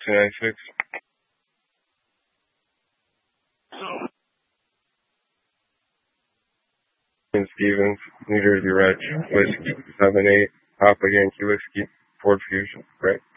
296. Stevens, New Jersey Reg, Whiskey 78, Papa Yankee Whiskey, Ford Fusion, right?